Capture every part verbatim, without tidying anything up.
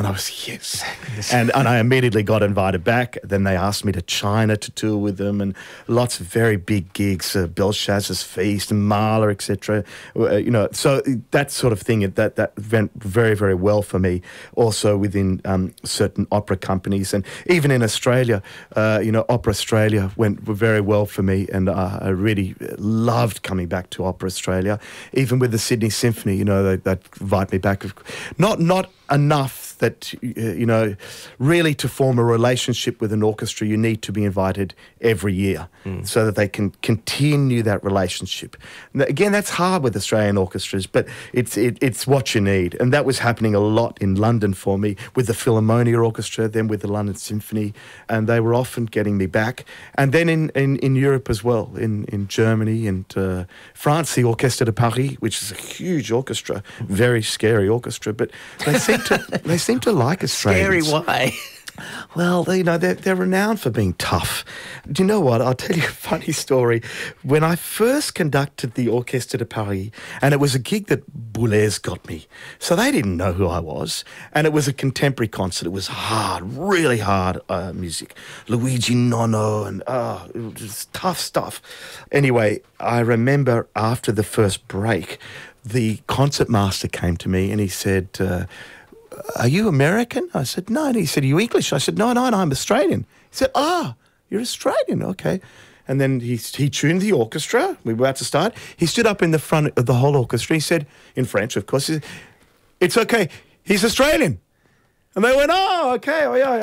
I was, yes. and and I immediately got invited back. Then they asked me to China to tour with them, and lots of very big gigs, uh, Belshazzar's Feast and Mahler, et cetera. Uh, you know, so that sort of thing, that that went very, very well for me. Also within um, certain opera companies, and even in Australia, uh, you know, Opera Australia went very well for me, and uh, I really loved coming back to Opera Australia. Even with the Sydney Symphony, you know, they, they'd invite me back. Not not enough that, you know, really to form a relationship with an orchestra, you need to be invited every year mm. so that they can continue that relationship. Now, again, that's hard with Australian orchestras, but it's it, it's what you need. And that was happening a lot in London for me with the Philharmonia Orchestra, then with the London Symphony, and they were often getting me back. And then in, in, in Europe as well, in, in Germany and uh, France, the Orchestre de Paris, which is a huge orchestra, very scary orchestra, but they seem to they seem to like Australians. Scary, why? Well, they, you know, they're, they're renowned for being tough. Do you know what? I'll tell you a funny story. When I first conducted the Orchestre de Paris, and it was a gig that Boulez got me, so they didn't know who I was, and it was a contemporary concert. It was hard, really hard uh, music. Luigi Nono, and oh, it was tough stuff. Anyway, I remember after the first break, the concertmaster came to me and he said, uh, are you American? I said, no. And he said, are you English? I said, no, no, no, I'm Australian. He said, ah, you're Australian, okay. And then he he tuned the orchestra. We were about to start. He stood up in the front of the whole orchestra. He said, in French, of course, he said, it's okay, he's Australian. And they went, oh, okay, oh, yeah,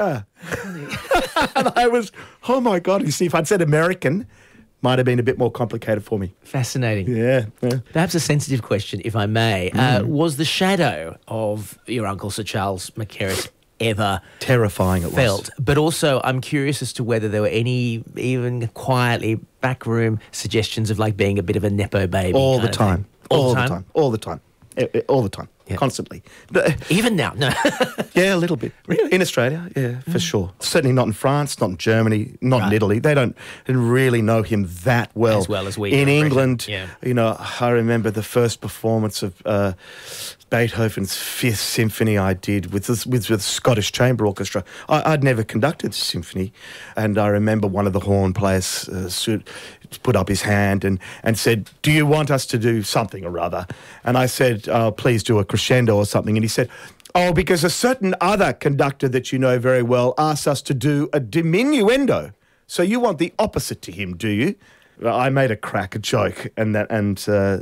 yeah. And I was, oh, my God. You see, if I'd said American, might have been a bit more complicated for me. Fascinating. Yeah. yeah. Perhaps a sensitive question, if I may. Mm. Uh, was the shadow of your uncle, Sir Charles Mackerras, ever terrifying it felt? was. But also, I'm curious as to whether there were any, even quietly, backroom suggestions of like being a bit of a nepo baby. All the time. All, All the the time. time. All the time. All the time. Yep. Constantly. Even now? No. Yeah, a little bit. Really? In Australia, yeah, for mm. sure. Certainly not in France, not in Germany, not right. in Italy. They don't didn't really know him that well. As well as we in do, England, yeah. you know, I remember the first performance of uh, Beethoven's Fifth Symphony I did with the, with the Scottish Chamber Orchestra. I, I'd never conducted the symphony, and I remember one of the horn players uh, stood, put up his hand and, and said, do you want us to do something or other? And I said, oh, please do a crescendo or something. And he said, oh, because a certain other conductor that you know very well asked us to do a diminuendo. So you want the opposite to him, do you? I made a crack, a joke, and that, and uh,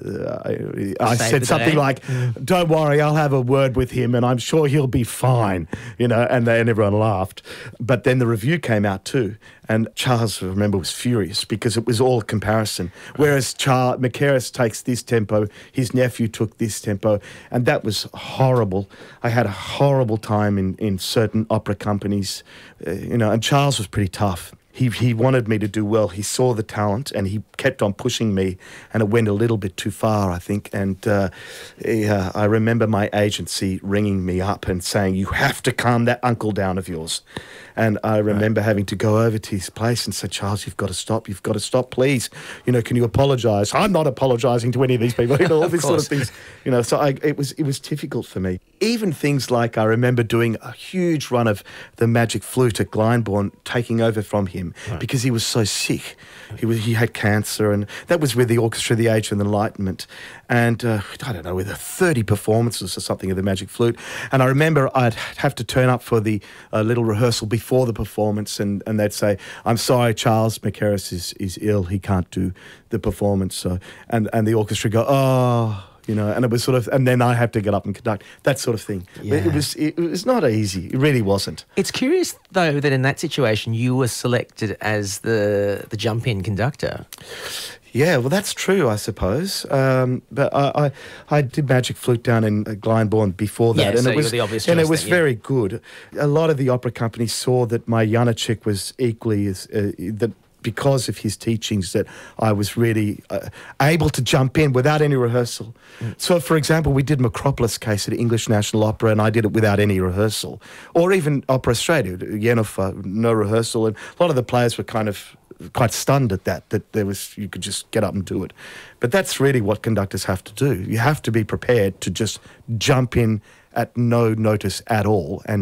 I, I said something day. like, don't worry, I'll have a word with him and I'm sure he'll be fine, you know, and, they, and everyone laughed. But then the review came out too, and Charles, I remember, was furious because it was all comparison. Whereas Charles Mackerras takes this tempo, his nephew took this tempo, and that was horrible. I had a horrible time in, in certain opera companies, uh, you know, and Charles was pretty tough. He he wanted me to do well. He saw the talent and he kept on pushing me, and it went a little bit too far, I think. And uh, yeah, I remember my agency ringing me up and saying, you have to calm that uncle down of yours. And I remember right. having to go over to his place and say, Charles, you've got to stop. You've got to stop, please. You know, can you apologise? I'm not apologising to any of these people. You know, all these sort of things. You know, so I, it was it was difficult for me. Even things like I remember doing a huge run of the Magic Flute at Glyndebourne, taking over from him right. because he was so sick. He was he had cancer, and that was with the Orchestra of the Age of Enlightenment. And uh, I don't know, with thirty performances or something of the Magic Flute. And I remember I'd have to turn up for the uh, little rehearsal before the performance, and, and they'd say, I'm sorry, Charles Mackerras is, is ill. He can't do the performance. So, and, and the orchestra go, oh, you know, and it was sort of, and then I had to get up and conduct, that sort of thing. Yeah. It was it was not easy. It really wasn't. It's curious, though, that in that situation you were selected as the the jump-in conductor. Yeah, well, that's true, I suppose. Um, but I, I, I did Magic Flute down in Glyndebourne before that, yeah, and so it was the obvious and it was then, yeah. very good. A lot of the opera companies saw that my Janacek was equally as uh, that. Because of his teachings, that I was really uh, able to jump in without any rehearsal. Mm. So, for example, we did Macropolis Case at English National Opera, and I did it without any rehearsal. Or even Opera Australia, Jennifer, no rehearsal. And a lot of the players were kind of quite stunned at that, that there was you could just get up and do it. But that's really what conductors have to do. You have to be prepared to just jump in at no notice at all and